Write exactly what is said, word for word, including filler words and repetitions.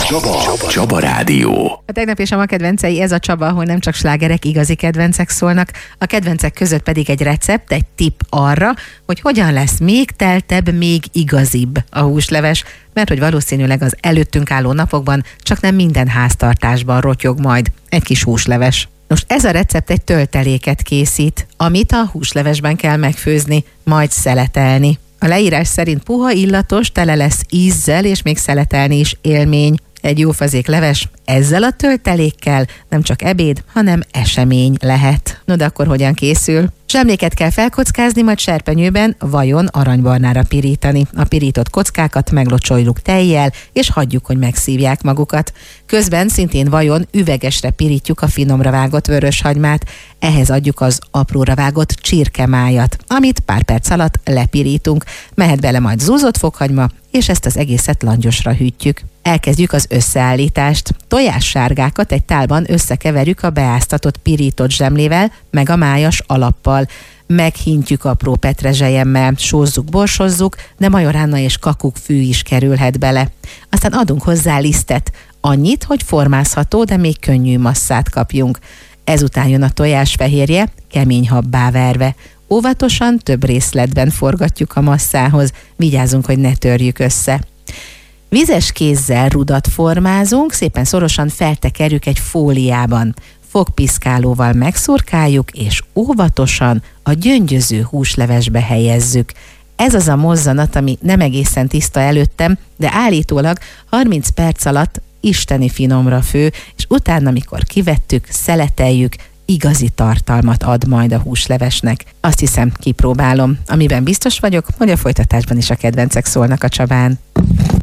Csaba. Csaba Rádió. A tegnap és a ma kedvencei, ez a Csaba, ahol nem csak slágerek, igazi kedvencek szólnak, a kedvencek között pedig egy recept, egy tipp arra, hogy hogyan lesz még teltebb, még igazibb a húsleves, mert hogy valószínűleg az előttünk álló napokban csak nem minden háztartásban rotyog majd egy kis húsleves. Nos, ez a recept egy tölteléket készít, amit a húslevesben kell megfőzni, majd szeletelni. A leírás szerint puha, illatos, tele lesz ízzel, és még szeletelni is élmény. Egy jó fazék leves ezzel a töltelékkel nem csak ebéd, hanem esemény lehet. No, de akkor hogyan készül? Zsemléket kell felkockázni, majd serpenyőben vajon aranybarnára pirítani. A pirított kockákat meglocsoljuk tejjel, és hagyjuk, hogy megszívják magukat. Közben szintén vajon üvegesre pirítjuk a finomra vágott vöröshagymát. Ehhez adjuk az apróra vágott csirkemájat, amit pár perc alatt lepirítunk. Mehet bele majd zúzott fokhagyma, és ezt az egészet langyosra hűtjük. Elkezdjük az összeállítást. Tojássárgákat egy tálban összekeverjük a beáztatott pirított zsemlével, meg a májas alappal. Meghintjük apró petrezselyemmel, sózzuk, borsozzuk, de majoránna és kakukkfű is kerülhet bele. Aztán adunk hozzá lisztet, annyit, hogy formázható, de még könnyű masszát kapjunk. Ezután jön a tojás fehérje, kemény habbá verve. Óvatosan több részletben forgatjuk a masszához, vigyázzunk, hogy ne törjük össze. Vízes kézzel rudat formázunk, szépen szorosan feltekerjük egy fóliában. Fogpiszkálóval megszurkáljuk, és óvatosan a gyöngyöző húslevesbe helyezzük. Ez az a mozzanat, ami nem egészen tiszta előttem, de állítólag harminc perc alatt isteni finomra fő, és utána, amikor kivettük, szeleteljük, igazi tartalmat ad majd a húslevesnek. Azt hiszem, kipróbálom. Amiben biztos vagyok, hogy a folytatásban is a kedvencek szólnak a Csabán.